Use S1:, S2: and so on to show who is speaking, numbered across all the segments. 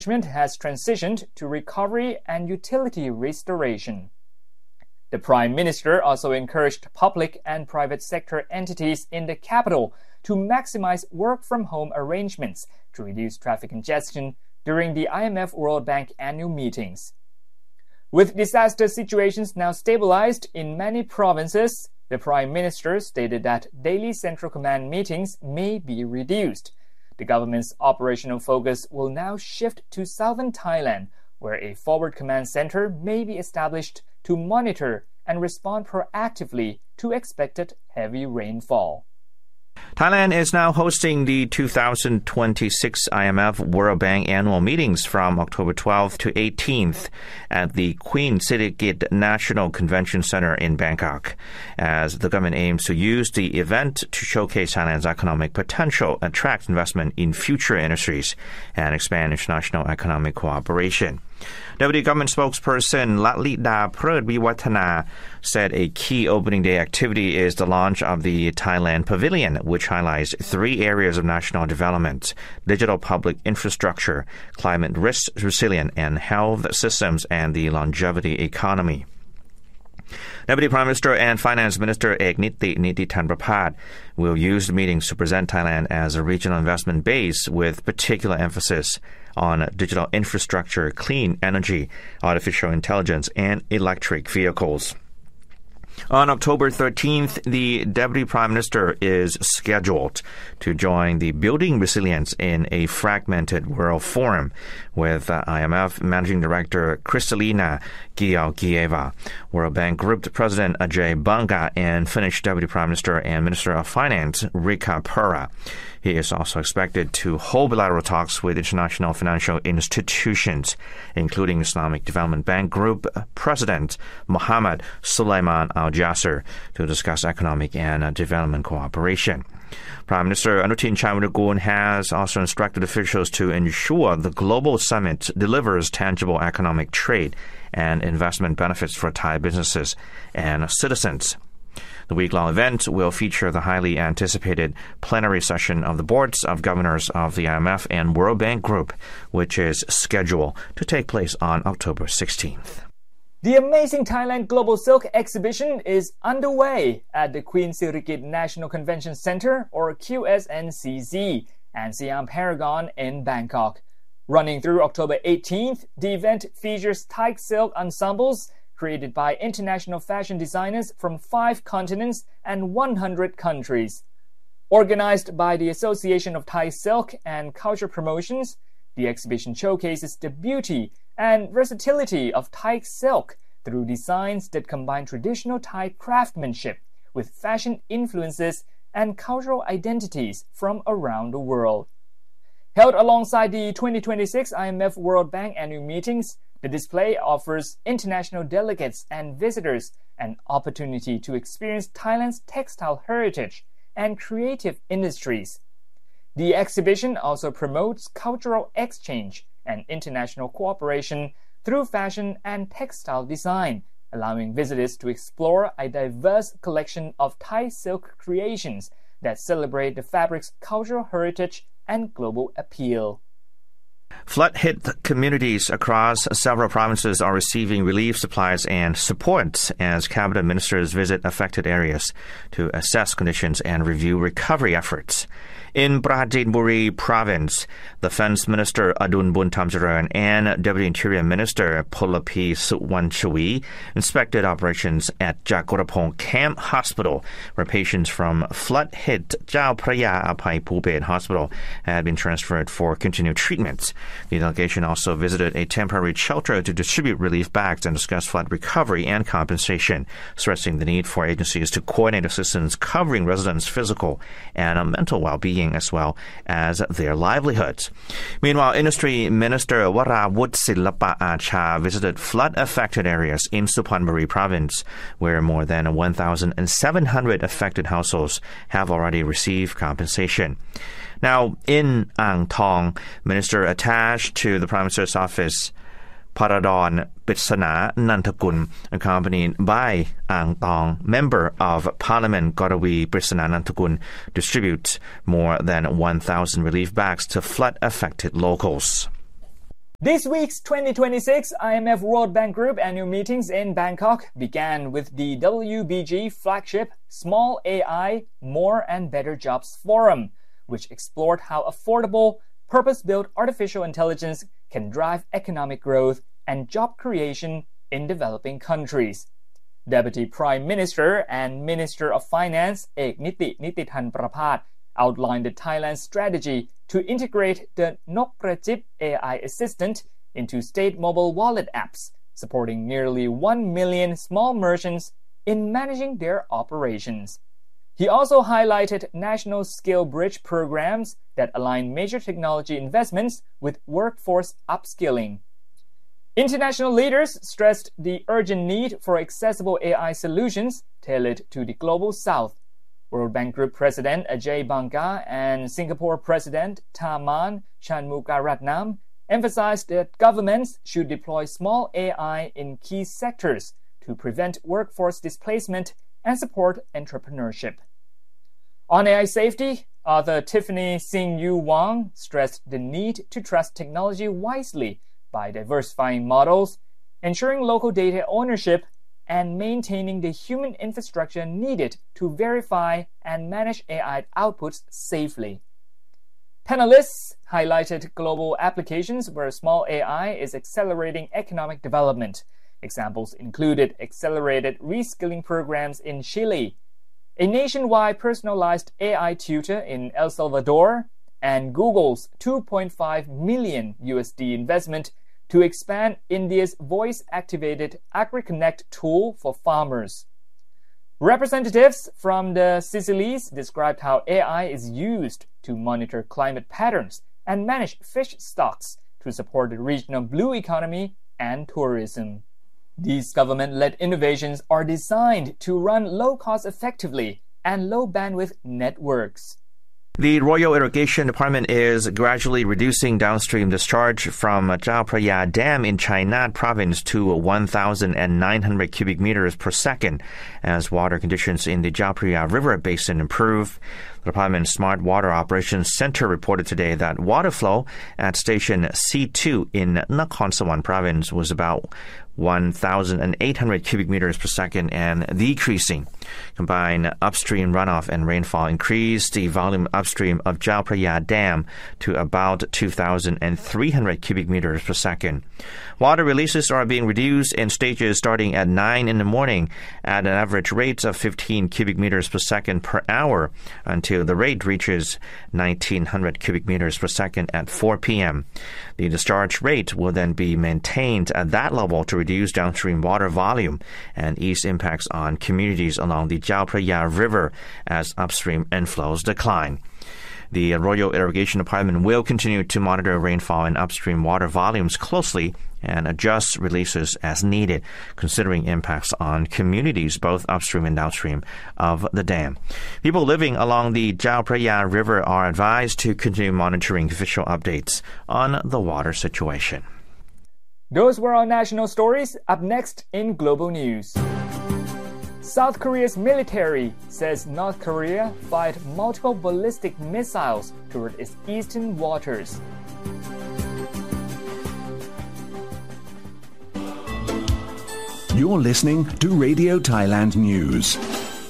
S1: management has transitioned to recovery and utility restoration. The Prime Minister also encouraged public and private sector entities in the capital to maximize work-from-home arrangements to reduce traffic congestion during the IMF World Bank annual meetings. With disaster situations now stabilized in many provinces, the Prime Minister stated that daily Central Command meetings may be reduced. The government's operational focus will now shift to southern Thailand, where a forward command center may be established to monitor and respond proactively to expected heavy rainfall.
S2: Thailand is now hosting the 2026 IMF World Bank annual meetings from October 12th to 18th at the Queen Sirikit National Convention Center in Bangkok, as the government aims to use the event to showcase Thailand's economic potential, attract investment in future industries, and expand international economic cooperation. Deputy Government Spokesperson Lalita Prudviwatana said a key opening day activity is the launch of the Thailand Pavilion, which highlights 3 areas of national development: digital public infrastructure, climate risk resilient and health systems, and the longevity economy. Deputy Prime Minister and Finance Minister Ekniti Nitithanprapat will use the meetings to present Thailand as a regional investment base with particular emphasis on digital infrastructure, clean energy, artificial intelligence, and electric vehicles. On October 13th, the Deputy Prime Minister is scheduled to join the Building Resilience in a Fragmented World Forum with IMF Managing Director Kristalina Georgieva, World Bank Group President Ajay Banga, and Finnish Deputy Prime Minister and Minister of Finance Riikka Purra. He is also expected to hold bilateral talks with international financial institutions, including Islamic Development Bank Group President Mohammed Sulaiman Al Jasser, to discuss economic and development cooperation. Prime Minister Anutin Charnvirakul has also instructed officials to ensure the global summit delivers tangible economic trade and investment benefits for Thai businesses and citizens. The week-long event will feature the highly anticipated plenary session of the boards of governors of the IMF and World Bank Group, which is scheduled to take place on October 16th.
S1: The Amazing Thailand Global Silk exhibition is underway at the Queen Sirikit National Convention Center, or QSNCC, and Siam Paragon in Bangkok. Running through October 18th, the event features Thai silk ensembles created by international fashion designers from 5 continents and 100 countries. Organized by the Association of Thai Silk and Culture Promotions, the exhibition showcases the beauty and versatility of Thai silk through designs that combine traditional Thai craftsmanship with fashion influences and cultural identities from around the world. Held alongside the 2026 IMF World Bank annual meetings, the display offers international delegates and visitors an opportunity to experience Thailand's textile heritage and creative industries. The exhibition also promotes cultural exchange and international cooperation through fashion and textile design, allowing visitors to explore a diverse collection of Thai silk creations that celebrate the fabric's cultural heritage and global appeal.
S2: Flood-hit communities across several provinces are receiving relief supplies and support as cabinet ministers visit affected areas to assess conditions and review recovery efforts. In Pradinburi Province, the Defense Minister Adun Buntamjaran and Deputy Interior Minister Polapi Suwanchawi inspected operations at Jakorapong Camp Hospital, where patients from flood-hit Chao Phraya Apai Phuphet Hospital had been transferred for continued treatment. The delegation also visited a temporary shelter to distribute relief bags and discuss flood recovery and compensation, stressing the need for agencies to coordinate assistance covering residents' physical and mental well-being as well as their livelihoods. Meanwhile, Industry Minister Warawut Silapa Acha visited flood-affected areas in Suphanburi Province, where more than 1,700 affected households have already received compensation. Now, in Ang Thong, Minister attached to the Prime Minister's office, Paradon Pitsana Nantakun, accompanied by Ang Thong, Member of Parliament Gorawi Pitsana Nantakun, distribute more than 1,000 relief bags to flood-affected locals.
S1: This week's 2026 IMF World Bank Group annual meetings in Bangkok began with the WBG flagship Small AI, More and Better Jobs Forum, which explored how affordable, purpose-built artificial intelligence can drive economic growth and job creation in developing countries. Deputy Prime Minister and Minister of Finance Ek Nitithan Prapat outlined the Thailand strategy to integrate the Nokprachip AI assistant into state mobile wallet apps, supporting nearly 1 million small merchants in managing their operations. He also highlighted national skill bridge programs that align major technology investments with workforce upskilling. International leaders stressed the urgent need for accessible AI solutions tailored to the global south. World Bank Group President Ajay Banga and Singapore President Tharman Shanmugaratnam emphasized that governments should deploy small AI in key sectors to prevent workforce displacement and support entrepreneurship. On AI safety, author Tiffany Sing-Yu Wang stressed the need to trust technology wisely by diversifying models, ensuring local data ownership, and maintaining the human infrastructure needed to verify and manage AI outputs safely. Panelists highlighted global applications where small AI is accelerating economic development. Examples included accelerated reskilling programs in Chile, a nationwide personalized AI tutor in El Salvador, and Google's $2.5 million investment to expand India's voice-activated AgriConnect tool for farmers. Representatives from the Seychelles described how AI is used to monitor climate patterns and manage fish stocks to support the regional blue economy and tourism. These government-led innovations are designed to run low-cost effectively and low-bandwidth networks.
S2: The Royal Irrigation Department is gradually reducing downstream discharge from Chao Phraya Dam in Chainat Province to 1,900 cubic meters per second as water conditions in the Chao Phraya River basin improve. The department's Smart Water Operations Center reported today that water flow at station C2 in Nakhon Sawan Province was about 1,800 cubic meters per second and decreasing. Combined upstream runoff and rainfall increased the volume upstream of Chao Phraya Dam to about 2,300 cubic meters per second. Water releases are being reduced in stages starting at 9 in the morning at an average rate of 15 cubic meters per second per hour until the rate reaches 1,900 cubic meters per second at 4 p.m. The discharge rate will then be maintained at that level to reduce downstream water volume and ease impacts on communities along the Chao Phraya River as upstream inflows decline. The Royal Irrigation Department will continue to monitor rainfall and upstream water volumes closely and adjust releases as needed, considering impacts on communities both upstream and downstream of the dam. People living along the Chao Phraya River are advised to continue monitoring official updates on the water situation.
S1: Those were our national stories. Up next in Global News. South Korea's military says North Korea fired multiple ballistic missiles toward its eastern waters.
S3: You're listening to Radio Thailand News.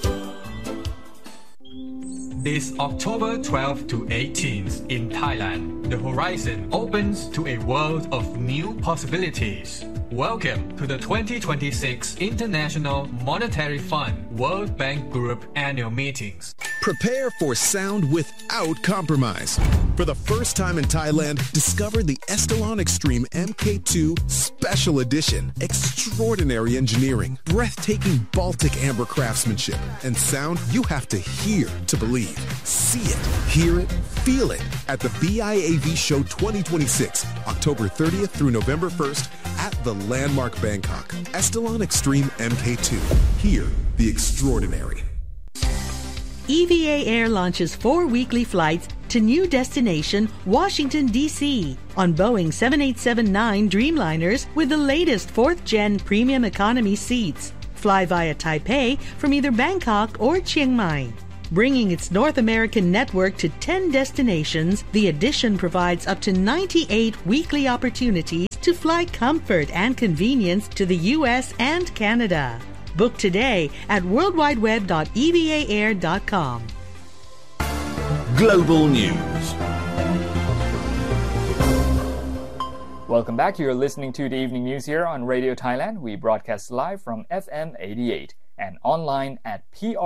S4: This October 12th to 18th in Thailand, the horizon opens to a world of new possibilities. Welcome to the 2026 International Monetary Fund World Bank Group Annual Meetings.
S5: Prepare for sound without compromise. For the first time in Thailand, discover the Estelon Extreme MK2 Special Edition. Extraordinary engineering, breathtaking Baltic amber craftsmanship, and sound you have to hear to believe. See it, hear it, feel it at the BIAV Show 2026, October 30th through November 1st at the Landmark Bangkok. Estelon Extreme MK2. Hear the extraordinary.
S6: EVA Air launches 4 weekly flights to new destination, Washington, D.C. on Boeing 787-9 Dreamliners with the latest 4th-gen premium economy seats. Fly via Taipei from either Bangkok or Chiang Mai. Bringing its North American network to 10 destinations, the Edition provides up to 98 weekly opportunities to fly comfort and convenience to the U.S. and Canada. Book today at worldwideweb.evaair.com.
S3: Global News.
S1: Welcome back. You're listening to the evening news here on Radio Thailand. We broadcast live from FM 88 and online at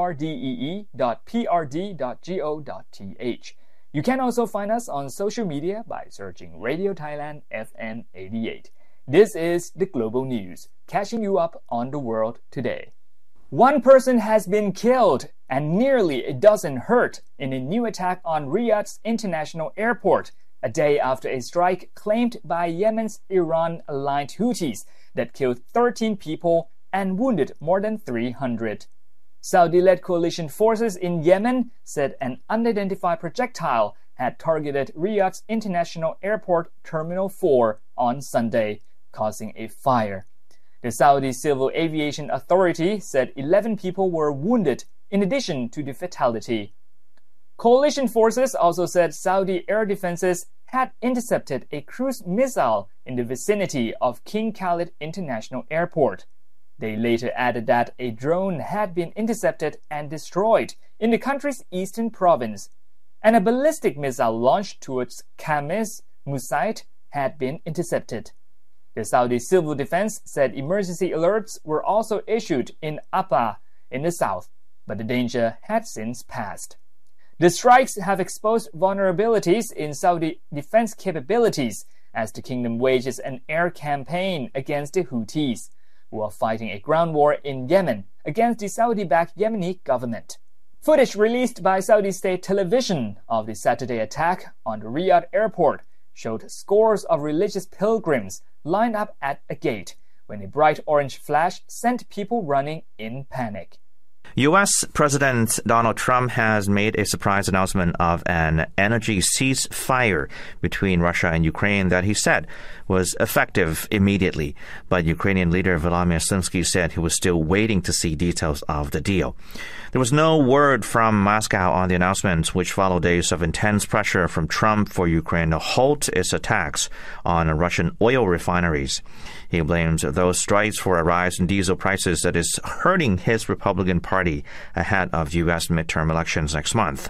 S1: prdee.prd.go.th. You can also find us on social media by searching Radio Thailand FM 88. This is the Global News, catching you up on the world today. One person has been killed and nearly a dozen hurt in a new attack on Riyadh's international airport, a day after a strike claimed by Yemen's Iran-aligned Houthis that killed 13 people and wounded more than 300. Saudi-led coalition forces in Yemen said an unidentified projectile had targeted Riyadh's International Airport Terminal 4 on Sunday, causing a fire. The Saudi Civil Aviation Authority said 11 people were wounded in addition to the fatality. Coalition forces also said Saudi air defenses had intercepted a cruise missile in the vicinity of King Khalid International Airport. They later added that a drone had been intercepted and destroyed in the country's eastern province, and a ballistic missile launched towards Khamis Musaid had been intercepted. The Saudi Civil Defense said emergency alerts were also issued in Abha in the south, but the danger had since passed. The strikes have exposed vulnerabilities in Saudi defense capabilities as the kingdom wages an air campaign against the Houthis, who are fighting a ground war in Yemen against the Saudi-backed Yemeni government. Footage released by Saudi state television of the Saturday attack on the Riyadh airport showed scores of religious pilgrims lined up at a gate when a bright orange flash sent people running in panic.
S2: U.S. President Donald Trump has made a surprise announcement of an energy ceasefire between Russia and Ukraine that he said was effective immediately. But Ukrainian leader Volodymyr Zelensky said he was still waiting to see details of the deal. There was no word from Moscow on the announcement, which followed days of intense pressure from Trump for Ukraine to halt its attacks on Russian oil refineries. He blames those strikes for a rise in diesel prices that is hurting his Republican Party ahead of U.S. midterm elections next month.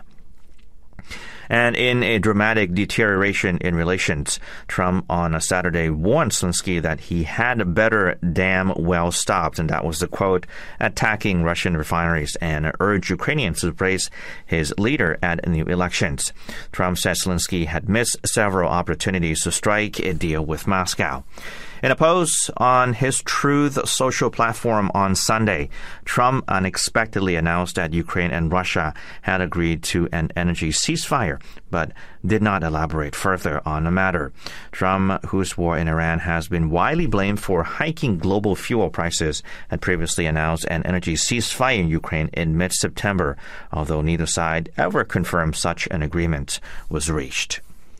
S2: And in a dramatic deterioration in relations, Trump on a Saturday warned Zelensky that he had better damn well stopped, and that was the quote, attacking Russian refineries, and urged Ukrainians to praise his leader at new elections. Trump said Zelensky had missed several opportunities to strike a deal with Moscow. In a post on his Truth social platform on Sunday, Trump unexpectedly announced that Ukraine and Russia had agreed to an energy ceasefire, but did not elaborate further on the matter. Trump, whose war in Iran has been widely blamed for hiking global fuel prices, had previously announced an energy ceasefire in Ukraine in mid-September, although neither side ever confirmed such an agreement was reached.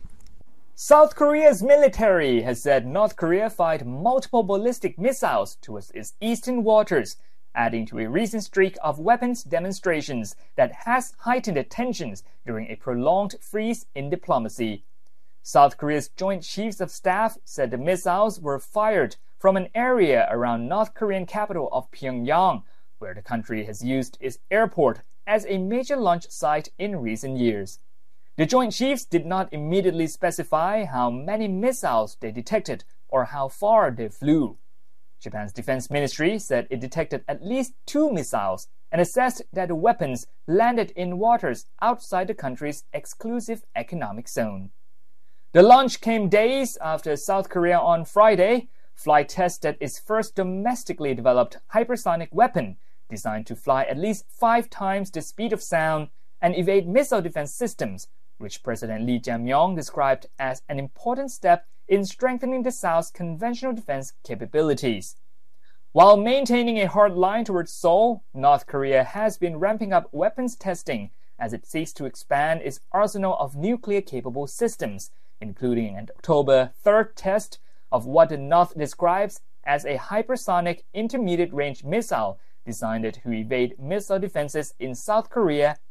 S1: South Korea's military has said North Korea fired multiple ballistic missiles towards its eastern waters, adding to a recent streak of weapons demonstrations that has heightened the tensions during a prolonged freeze in diplomacy. South Korea's Joint Chiefs of Staff said the missiles were fired from an area around North Korean capital of Pyongyang, where the country has used its airport as a major launch site in recent years. The Joint Chiefs did not immediately specify how many missiles they detected or how far they flew. Japan's defense ministry said it detected at least 2 missiles and assessed that the weapons landed in waters outside the country's exclusive economic zone. The launch came days after South Korea on Friday flight tested its first domestically developed hypersonic weapon designed to fly at least 5 times the speed of sound and evade missile defense systems, which President Lee Jae-myung described as an important step in strengthening the South's conventional defense capabilities. While maintaining a hard line towards Seoul, North Korea has been ramping up weapons testing as it seeks to expand its arsenal of nuclear-capable systems, including an October 3rd test of what the North describes as a hypersonic intermediate-range missile designed to evade missile defenses in South Korea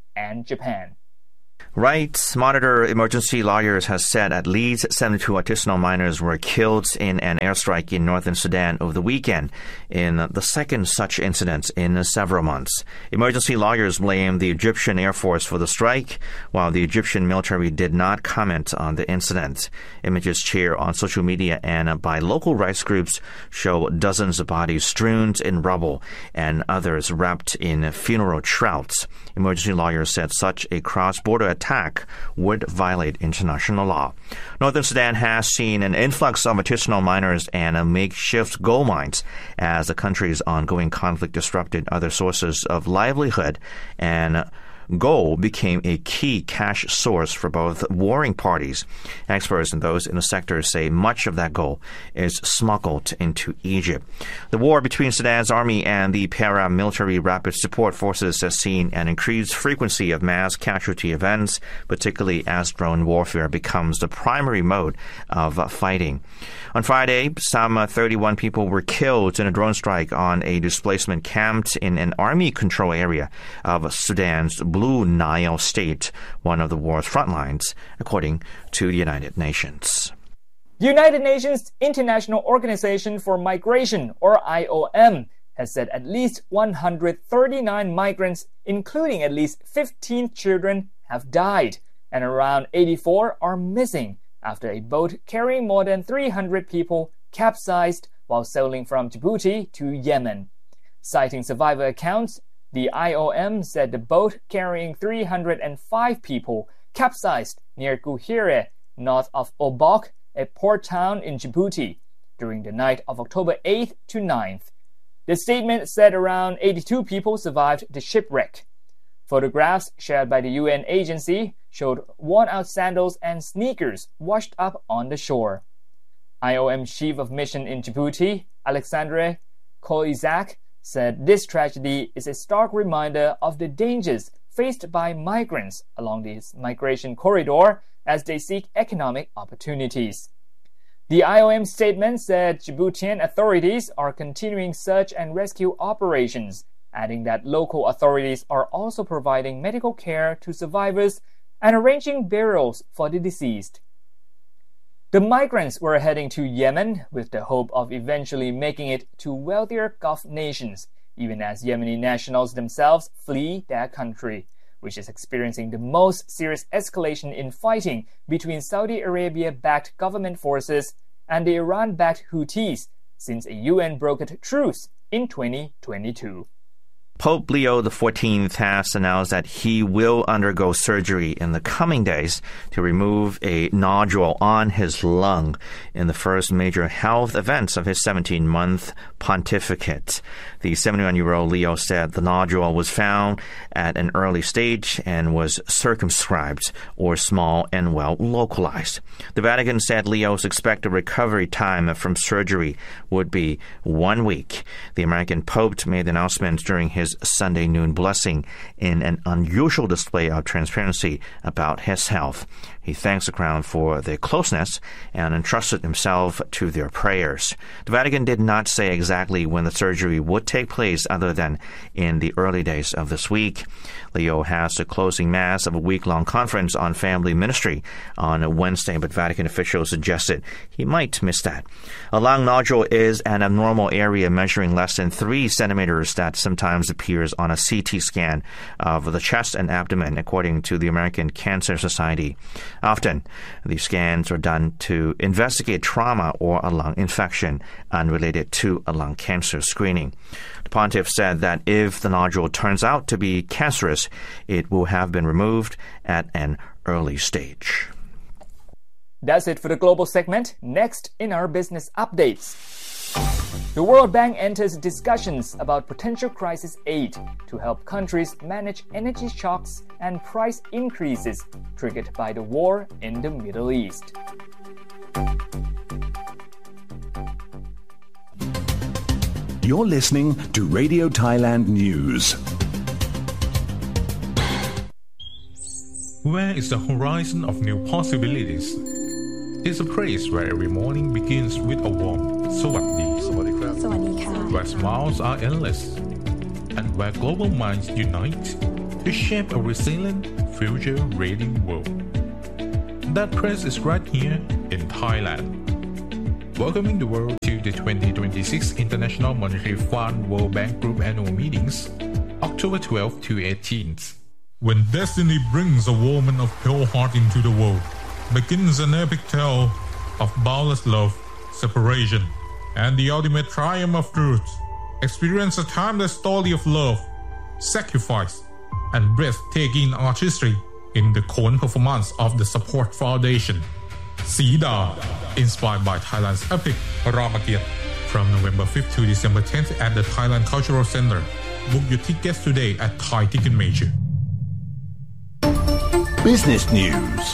S1: and Japan.
S2: Rights Monitor Emergency Lawyers has said at least 72 artisanal miners were killed in an airstrike in northern Sudan over the weekend, in the second such incident in several months. Emergency lawyers blame the Egyptian Air Force for the strike, while the Egyptian military did not comment on the incident. Images shared on social media and by local rights groups show dozens of bodies strewn in rubble and others wrapped in funeral shrouds. Emergency lawyers said such a cross-border attack would violate international law. Northern Sudan has seen an influx of artisanal miners and makeshift gold mines as the country's ongoing conflict disrupted other sources of livelihood, and gold became a key cash source for both warring parties. Experts and those in the sector say much of that gold is smuggled into Egypt. The war between Sudan's army and the paramilitary Rapid Support Forces has seen an increased frequency of mass casualty events, particularly as drone warfare becomes the primary mode of fighting. On Friday, some 31 people were killed in a drone strike on a displacement camp in an army control area of Sudan's Blue Nile state, one of the war's front lines, according to the United Nations.
S1: The United Nations International Organization for Migration, or IOM, has said at least 139 migrants, including at least 15 children, have died, and around 84 are missing after a boat carrying more than 300 people capsized while sailing from Djibouti to Yemen. Citing survivor accounts, the IOM said the boat carrying 305 people capsized near Guhire, north of Obok, a port town in Djibouti, during the night of October 8th to 9th. The statement said around 82 people survived the shipwreck. Photographs shared by the UN agency showed worn-out sandals and sneakers washed up on the shore. IOM Chief of Mission in Djibouti, Alexandre Koizak, said this tragedy is a stark reminder of the dangers faced by migrants along this migration corridor as they seek economic opportunities. The IOM statement said Djiboutian authorities are continuing search and rescue operations, adding that local authorities are also providing medical care to survivors and arranging burials for the deceased. The migrants were heading to Yemen with the hope of eventually making it to wealthier Gulf nations, even as Yemeni nationals themselves flee their country, which is experiencing the most serious escalation in fighting between Saudi Arabia-backed government forces and the Iran-backed Houthis since a UN-brokered truce in 2022.
S2: Pope Leo XIV has announced that he will undergo surgery in the coming days to remove a nodule on his lung in the first major health events of his 17-month pontificate. The 71-year-old Leo said the nodule was found at an early stage and was circumscribed or small and well localized. The Vatican said Leo's expected recovery time from surgery would be 1 week. The American Pope made the announcement during his Sunday noon blessing in an unusual display of transparency about his health. He thanks the Crown for their closeness and entrusted himself to their prayers. The Vatican did not say exactly when the surgery would take place other than in the early days of this week. Leo has the closing mass of a week-long conference on family ministry on Wednesday, but Vatican officials suggested he might miss that. A lung nodule is an abnormal area measuring less than 3 centimeters that sometimes appears on a CT scan of the chest and abdomen, according to the American Cancer Society. Often, these scans are done to investigate trauma or a lung infection unrelated to a lung cancer screening. The pontiff said that if the nodule turns out to be cancerous, it will have been removed at an early stage.
S1: That's it for the global segment. Next in our business updates. The World Bank enters discussions about potential crisis aid to help countries manage energy shocks and price increases triggered by the war in the Middle East.
S3: You're listening to Radio Thailand News.
S7: Where is the horizon of new possibilities? It's a place where every morning begins with a warm Sawadee, where smiles are endless, and where global minds unite to to shape a resilient, future-ready world. That press is right here in Thailand. Welcoming the world to the 2026 International Monetary Fund World Bank Group Annual Meetings, October 12th to 18th.
S8: When destiny brings a woman of pure heart into the world, begins an epic tale of boundless love, separation, and the ultimate triumph of truth. Experience a timeless story of love, sacrifice, and breathtaking artistry in the Khon performance of the Support Foundation. Sida, inspired by Thailand's epic Ramakiat, from November 5th to December 10th at the Thailand Cultural Center. Book your tickets today at Thai Ticket Major.
S3: Business News.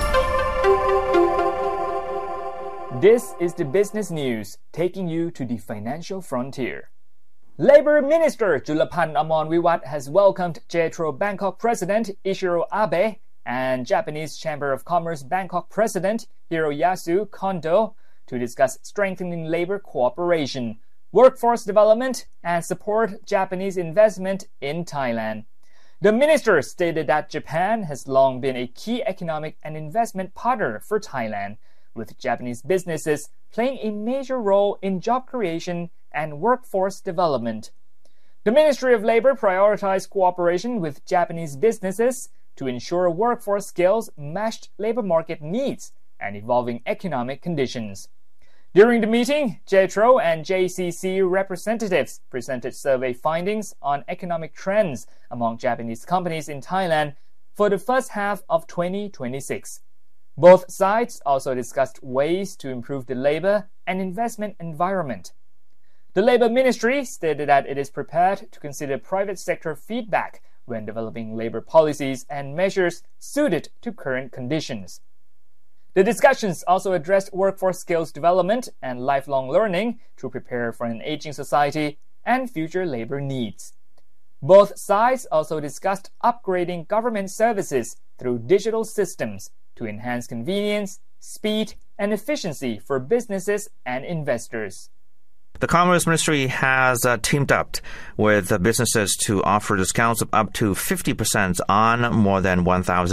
S1: This is the business news taking you to the financial frontier. Labour Minister Julaphan Amornvivat has welcomed Jetro Bangkok President Ichiro Abe and Japanese Chamber of Commerce Bangkok President Hiroyasu Kondo to discuss strengthening labor cooperation, workforce development, and support Japanese investment in Thailand. The minister stated that Japan has long been a key economic and investment partner for Thailand, with Japanese businesses playing a major role in job creation and workforce development. The Ministry of Labor prioritized cooperation with Japanese businesses to ensure workforce skills matched labor market needs and evolving economic conditions. During the meeting, JETRO and JCC representatives presented survey findings on economic trends among Japanese companies in Thailand for the first half of 2026. Both sides also discussed ways to improve the labor and investment environment. The Labor Ministry stated that it is prepared to consider private sector feedback when developing labor policies and measures suited to current conditions. The discussions also addressed workforce skills development and lifelong learning to prepare for an aging society and future labor needs. Both sides also discussed upgrading government services through digital systems to enhance convenience, speed, and efficiency for businesses and investors.
S2: The Commerce Ministry has teamed up with businesses to offer discounts of up to 50% on more than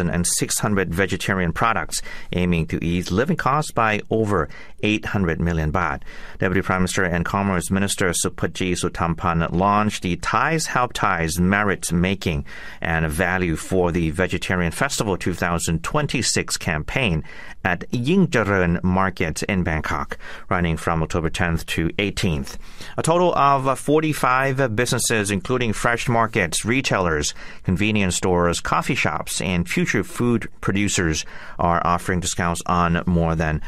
S2: 1,600 vegetarian products, aiming to ease living costs by over 800 million baht. Deputy Prime Minister and Commerce Minister Supatji Suthampan launched the Thais Help Thais Merit Making and Value for the Vegetarian Festival 2026 campaign at Yingjaran Market in Bangkok, running from October 10th to 18th. A total of 45 businesses, including fresh markets, retailers, convenience stores, coffee shops, and future food producers, are offering discounts on more than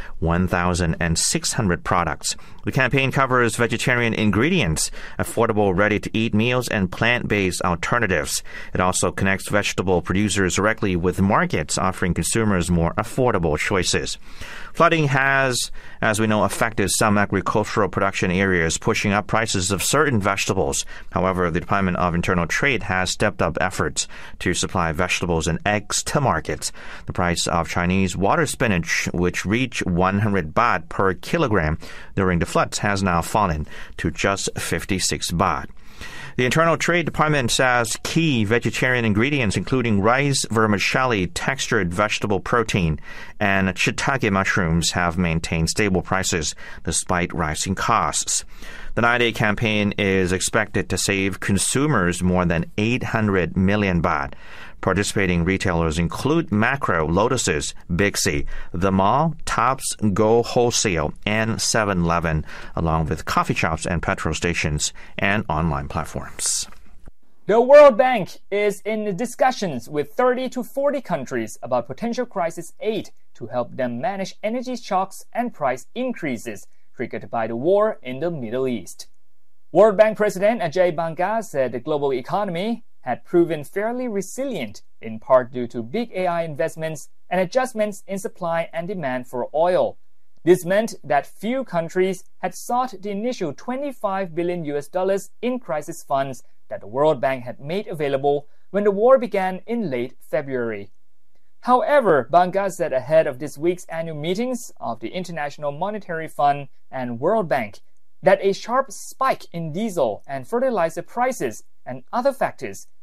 S2: 1,600 products. The campaign covers vegetarian ingredients, affordable ready-to-eat meals, and plant-based alternatives. It also connects vegetable producers directly with markets, offering consumers more affordable choices. Flooding has, as we know, affected some agricultural production areas, pushing up prices of certain vegetables. However, the Department of Internal Trade has stepped up efforts to supply vegetables and eggs to markets. The price of Chinese water spinach, which reached 100 baht per kilogram during the floods, has now fallen to just 56 baht. The Internal Trade Department says key vegetarian ingredients, including rice, vermicelli, textured vegetable protein, and shiitake mushrooms, have maintained stable prices despite rising costs. The 9-day campaign is expected to save consumers more than 800 million baht. Participating retailers include Macro, Lotuses, Big C, The Mall, Tops, Go Wholesale, and 7-Eleven, along with coffee shops and petrol stations and online platforms.
S1: The World Bank is in discussions with 30 to 40 countries about potential crisis aid to help them manage energy shocks and price increases triggered by the war in the Middle East. World Bank President Ajay Banga said the global economy had proven fairly resilient, in part due to big AI investments and adjustments in supply and demand for oil. This meant that few countries had sought the initial $25 billion in crisis funds that the World Bank had made available when the war began in late February. However, Banga said ahead of this week's annual meetings of the International Monetary Fund and World Bank that a sharp spike in diesel and fertilizer prices and other factors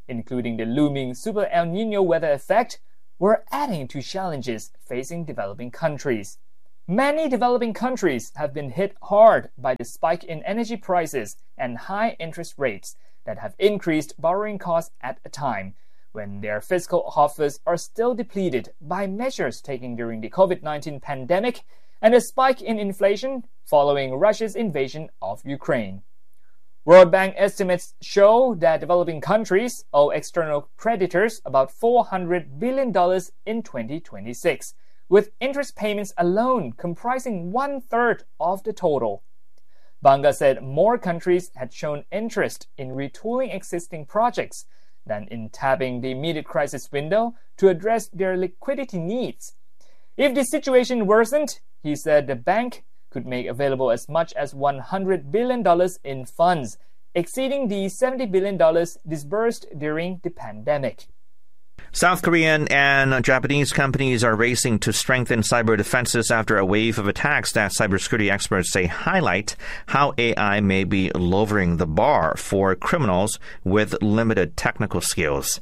S1: including the looming Super El Niño weather effect, were adding to challenges facing developing countries. Many developing countries have been hit hard by the spike in energy prices and high interest rates that have increased borrowing costs at a time when their fiscal coffers are still depleted by measures taken during the COVID-19 pandemic and a spike in inflation following Russia's invasion of Ukraine. World Bank estimates show that developing countries owe external creditors about $400 billion in 2026, with interest payments alone comprising 1/3 of the total. Banga said more countries had shown interest in retooling existing projects than in tapping the immediate crisis window to address their liquidity needs. If the situation worsened, he said the bank could make available as much as $100 billion in funds, exceeding the $70 billion disbursed during the pandemic.
S2: South Korean and Japanese companies are racing to strengthen cyber defenses after a wave of attacks that cybersecurity experts say highlight how AI may be lowering the bar for criminals with limited technical skills.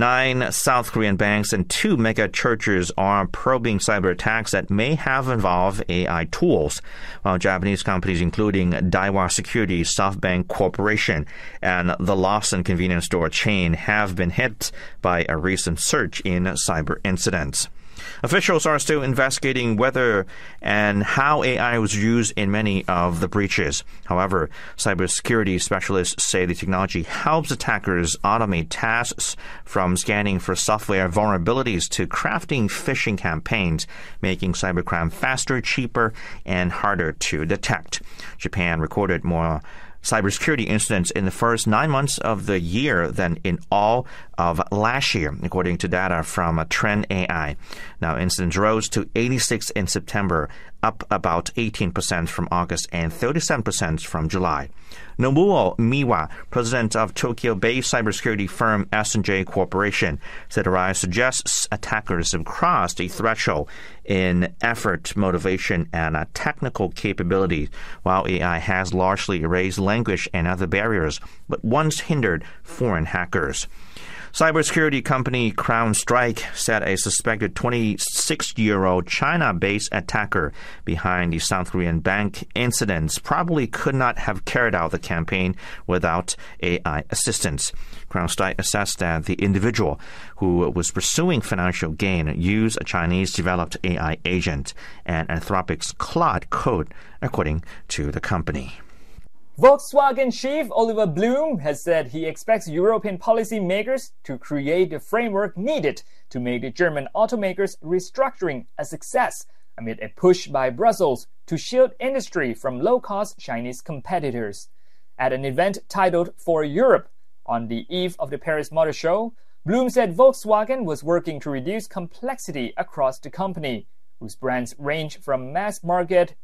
S2: 9 South Korean banks and 2 mega churches are probing cyber attacks that may have involved AI tools, while Japanese companies including Daiwa Security, SoftBank Corporation, and the Lawson convenience store chain have been hit by a recent surge in cyber incidents. Officials are still investigating whether and how AI was used in many of the breaches. However, cybersecurity specialists say the technology helps attackers automate tasks from scanning for software vulnerabilities to crafting phishing campaigns, making cybercrime faster, cheaper, and harder to detect. Japan recorded more cybersecurity incidents in the first 9 months of the year than in all of last year, according to data from Trend AI. Now, incidents rose to 86 in September, up about 18% from August and 37% from July. Nobuo Miwa, president of Tokyo-based cybersecurity firm S&J Corporation, said the rise suggests attackers have crossed a threshold in effort, motivation, and technical capability, while AI has largely erased language and other barriers, but once hindered foreign hackers. Cybersecurity company CrowdStrike said a suspected 26-year-old China-based attacker behind the South Korean bank incidents probably could not have carried out the campaign without AI assistance. CrowdStrike assessed that the individual who was pursuing financial gain used a Chinese-developed AI agent and Anthropic's Claude code, according to the company.
S1: Volkswagen chief Oliver Blume has said he expects European policymakers to create the framework needed to make the German automakers' restructuring a success amid a push by Brussels to shield industry from low-cost Chinese competitors. At an event titled For Europe on the eve of the Paris Motor Show, Blume said Volkswagen was working to reduce complexity across the company, whose brands range from mass-market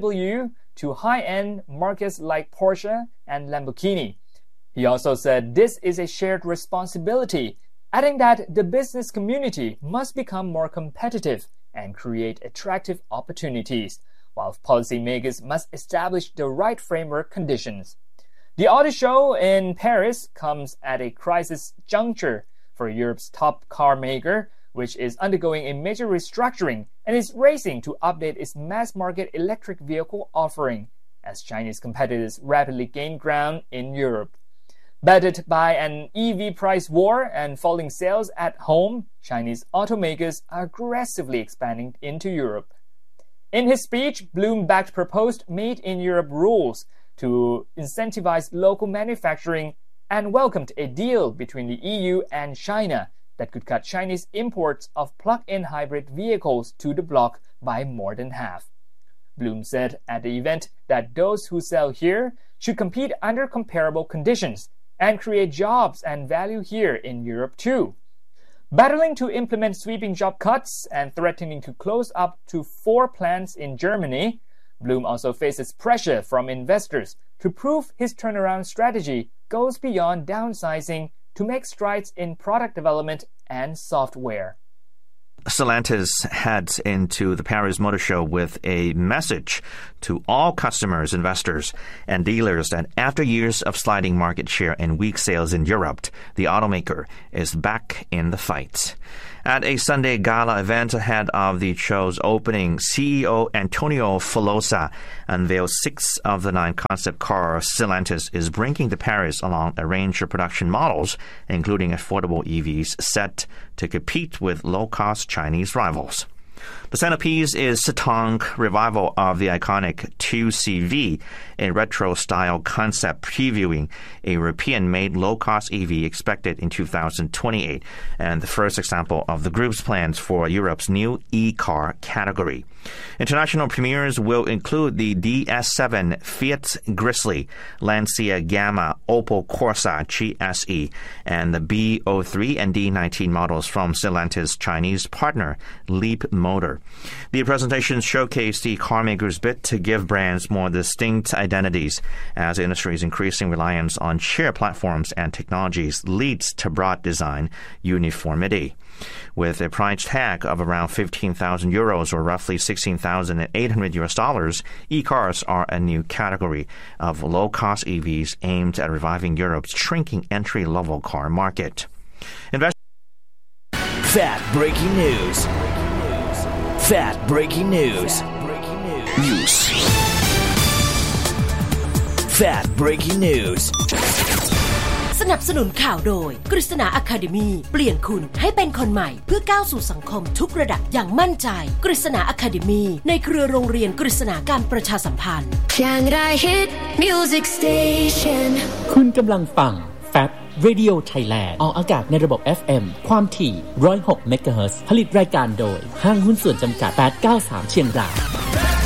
S1: VW to high-end markets like Porsche and Lamborghini. He also said this is a shared responsibility, adding that the business community must become more competitive and create attractive opportunities, while policymakers must establish the right framework conditions. The auto show in Paris comes at a crisis juncture for Europe's top car maker, which is undergoing a major restructuring and is racing to update its mass-market electric vehicle offering as Chinese competitors rapidly gain ground in Europe. Battered by an EV price war and falling sales at home, Chinese automakers are aggressively expanding into Europe. In his speech, Blume backed proposed Made in Europe rules to incentivize local manufacturing and welcomed a deal between the EU and China that could cut Chinese imports of plug-in hybrid vehicles to the bloc by more than half. Blume said at the event that those who sell here should compete under comparable conditions and create jobs and value here in Europe too. Battling to implement sweeping job cuts and threatening to close up to 4 plants in Germany, Blume also faces pressure from investors to prove his turnaround strategy goes beyond downsizing to make strides in product development and software.
S2: Stellantis heads into the Paris Motor Show with a message to all customers, investors, and dealers that after years of sliding market share and weak sales in Europe, the automaker is back in the fight. At a Sunday gala event ahead of the show's opening, CEO Antonio Filosa unveiled 6 of the 9 concept cars Stellantis is bringing to Paris along a range of production models, including affordable EVs set to compete with low-cost Chinese rivals. The centerpiece is Tong's revival of the iconic 2CV, a retro-style concept previewing a European-made low-cost EV expected in 2028, and the first example of the group's plans for Europe's new e-car category. International premieres will include the DS7 Fiat Grizzly, Lancia Gamma, Opel Corsa GSE, and the B03 and D19 models from Stellantis' Chinese partner, Leapmotor. The presentations showcase the carmaker's bid to give brands more distinct identities as the industry's increasing reliance on shared platforms and technologies leads to broad design uniformity. With a price tag of around 15,000 euros or roughly $16,800, e-cars are a new category of low-cost EVs aimed at reviving Europe's shrinking entry-level car market.
S9: Fat breaking news. Fat breaking news. News. Fat breaking news.
S10: สนับสนุนข่าวโดยกฤษณาอะคาเดมีเปลี่ยนคุณให้เป็นคนใหม่เพื่อก้าวสู่สังคมทุกระดับอย่างมั่นใจกฤษณาอะคาเดมีในเครือโรงเรียนกฤษณาการประชาสัมพันธ์เชียงรายฮิตมิวสิกสเตชัน
S11: คุณกำลังฟัง Fat Radio Thailand ออกอากาศในระบบ FM ความถี่106 เมกะเฮิรตซ์ผลิตรายการโดยห้างหุ้นส่วนจำกัด893เชียงราย